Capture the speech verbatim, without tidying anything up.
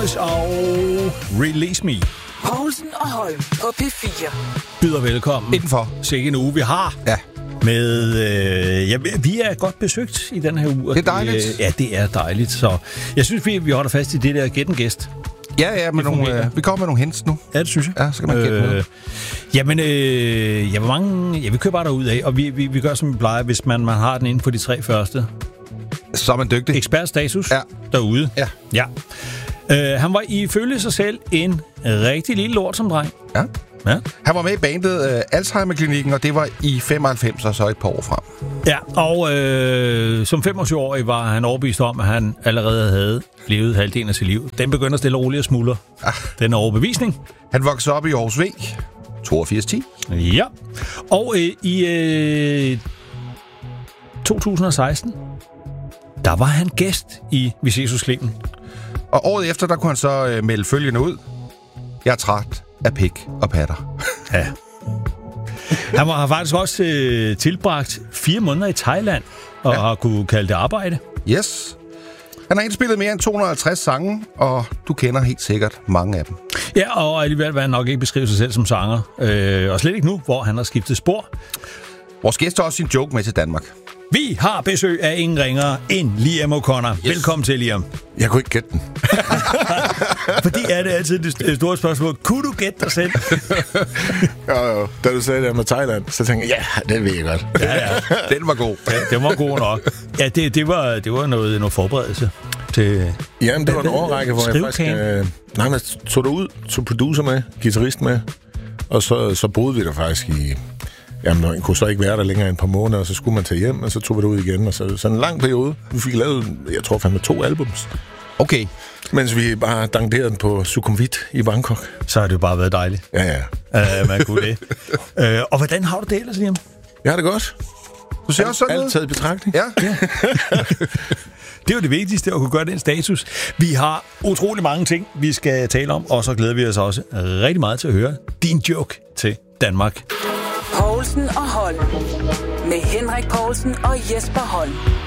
Promise og Release Me. Poulsen og Holm på P fire. Byder velkommen. Indenfor. Sikke en uge, vi har. Ja. Med, øh, ja, vi er godt besøgt i den her uge. Det er dejligt. Øh, ja, det er dejligt. Så jeg synes, vi, vi holder fast i det der Get en Gæst. Ja, ja, med nogle, øh, vi kommer med nogle hints nu. Ja, det synes jeg. Ja, så kan man gætte noget. Øh, jamen, øh, ja, hvor mange... Ja, vi kører bare derud af, og vi, vi, vi gør, som vi plejer, hvis man, man har den inden for de tre første. Så er man dygtig. Ekspertstatus Ja. derude. Ja. Ja. Øh, han var ifølge sig selv en rigtig lille lort som dreng. Ja. Ja. Han var med i bandet øh, Alzheimer-klinikken, og det var i femoghalvfems, og så et par år frem. Ja, og øh, som femogtyve-årig var han overbevist om, at han allerede havde levet halvdelen af sit liv. Den begynder stille og roligt at smuldre. Ah. Den er overbevisning. Han voksede op i Aarhus V, toogfirs ti. Ja. Og øh, i øh, to tusind og seksten, der var han gæst i Vi ses hos Clement. Og året efter, der kunne han så øh, melde følgende ud. Jeg er træt af pik og patter. Ja. Han har faktisk også øh, tilbragt fire måneder i Thailand, og ja. har kunne kalde det arbejde. Yes. Han har indspillet mere end to hundrede og halvtreds sange, og du kender helt sikkert mange af dem. Ja, og alligevel vil han nok ikke beskrive sig selv som sanger. Øh, og slet ikke nu, hvor han har skiftet spor. Vores gæst har også sin joke med til Danmark. Vi har besøg af ingen ringere end Liam O'Connor. Yes. Velkommen til, Liam. Jeg kunne ikke gætte den. Fordi er det altid det store spørgsmål. Kunne du gætte dig selv? jo, jo. Da du sagde det med Thailand, så tænkte jeg, ja, det ved jeg godt. Ja, ja. Den var god. Ja, den var god nok. Ja, det, det, var, det var noget, noget forberedelse til... Jamen, det var en årrække, hvor jeg faktisk... Øh, nej, men tog derud, tog producer med, guitarist med, og så, så boede vi der faktisk i... Jamen, man kunne så ikke være der længere end et par måneder, og så skulle man tage hjem, og så tog vi derud igen, og så sådan en lang periode. Vi fik lavet, jeg tror fandme to albums. Okay. Mens vi bare danderede den på Sukhumvit i Bangkok. Så har det jo bare været dejligt. Ja, ja. Uh, man kunne det. Uh, og hvordan har du det ellers, Liam? Jeg har det godt. Du ser også sådan alt noget. taget i betragtning. Ja. Ja. Det er jo det vigtigste, at kunne gøre den status. Vi har utrolig mange ting, vi skal tale om, og så glæder vi os også rigtig meget til at høre din joke til Danmark. Poulsen og Holm. Med Henrik Poulsen og Jesper Holm.